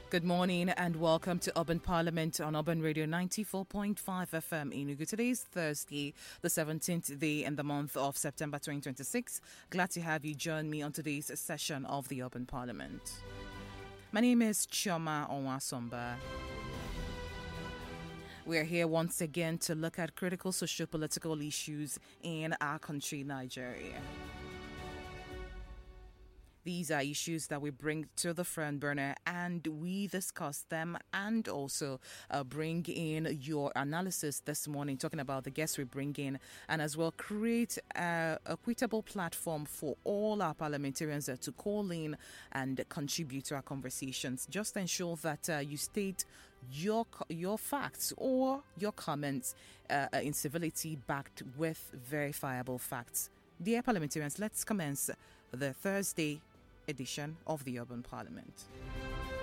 Good morning and welcome to Urban Parliament on Urban Radio 94.5 FM Enugu. Today is Thursday, the 17th day in the month of September 2026. Glad to have you join me on today's session of the Urban Parliament. My name is Chioma Onwasomba. We are here once again to look at critical socio-political issues in our country, Nigeria. These are issues that we bring to the front burner and we discuss them and also bring in your analysis this morning, talking about the guests we bring in, and as well create a equitable platform for all our parliamentarians to call in and contribute to our conversations. Just ensure that you state your facts or your comments in civility backed with verifiable facts. Dear parliamentarians, let's commence the Thursday edition of the Urban Parliament.